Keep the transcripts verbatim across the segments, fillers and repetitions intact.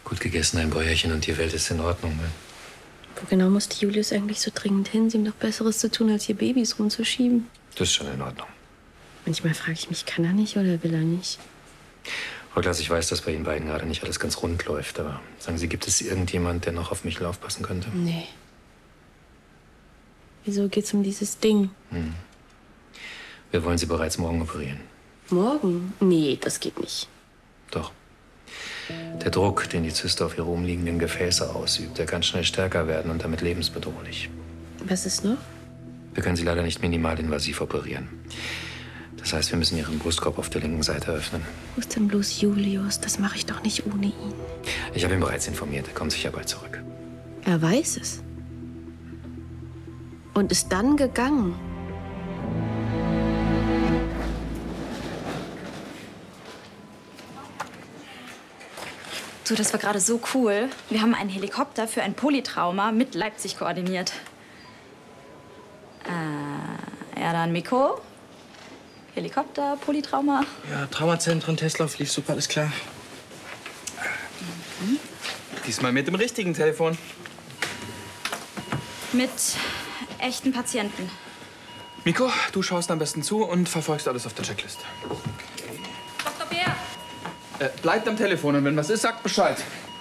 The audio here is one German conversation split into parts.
Gut gegessen, ein Bäuerchen und die Welt ist in Ordnung, ne? Wo genau musste Julius eigentlich so dringend hin? Sie ihm doch Besseres zu tun, als hier Babys rumzuschieben. Das ist schon in Ordnung. Manchmal frage ich mich, kann er nicht oder will er nicht? Frau Klaas, ich weiß, dass bei Ihnen beiden gerade nicht alles ganz rund läuft, aber sagen Sie, gibt es irgendjemand, der noch auf mich aufpassen könnte? Nee. Wieso geht's um dieses Ding? Hm. Wir wollen Sie bereits morgen operieren. Morgen? Nee, das geht nicht. Doch. Der Druck, den die Zyste auf ihre umliegenden Gefäße ausübt, der kann schnell stärker werden und damit lebensbedrohlich. Was ist noch? Wir können sie leider nicht minimalinvasiv operieren. Das heißt, wir müssen ihren Brustkorb auf der linken Seite öffnen. Wo ist denn bloß Julius? Das mache ich doch nicht ohne ihn. Ich habe ihn bereits informiert. Er kommt sicher bald zurück. Er weiß es. Und ist dann gegangen. Du, das war gerade so cool. Wir haben einen Helikopter für ein Polytrauma mit Leipzig koordiniert. Äh, ja, dann Miko. Helikopter, Polytrauma. Ja, Traumazentren, Testlauf lief super, alles klar. Mhm. Diesmal mit dem richtigen Telefon. Mit echten Patienten. Miko, du schaust am besten zu und verfolgst alles auf der Checkliste. Doktor Bär! Äh, bleibt am Telefon und wenn was ist, sagt Bescheid.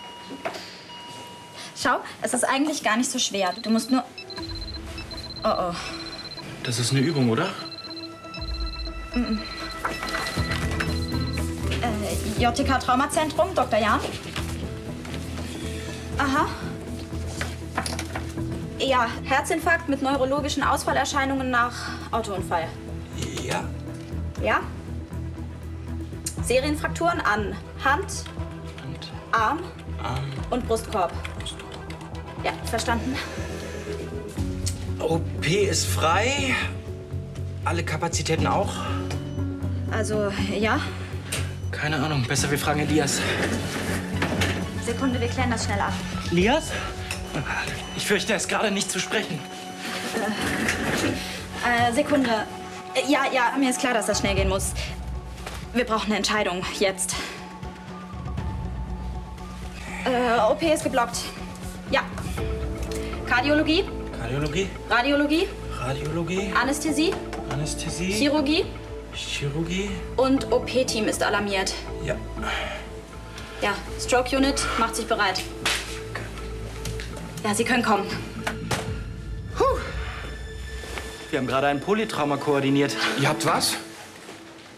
Schau, es ist eigentlich gar nicht so schwer. Du musst nur... Oh, oh. Das ist eine Übung, oder? Mm -mm. Äh, J T K-Traumazentrum, Doktor Jahn. Aha. Ja, Herzinfarkt mit neurologischen Ausfallerscheinungen nach Autounfall. Ja. Ja? Serienfrakturen an Hand, Und Arm Arm. und Brustkorb. Ja, verstanden. O P ist frei. Alle Kapazitäten auch? Also, ja. Keine Ahnung. Besser, wir fragen Elias. Sekunde, wir klären das schnell ab. Elias? Ich fürchte, er ist gerade nicht zu sprechen. Äh, äh, Sekunde. Äh, ja, ja, mir ist klar, dass das schnell gehen muss. Wir brauchen eine Entscheidung. Jetzt. Äh, O P ist geblockt. Ja. Kardiologie. Kardiologie. Radiologie. Radiologie. Anästhesie. Anästhesie. Chirurgie. Chirurgie. Und O P-Team ist alarmiert. Ja. Ja, Stroke Unit macht sich bereit. Ja, Sie können kommen. Puh. Wir haben gerade ein Polytrauma koordiniert. Ihr habt was?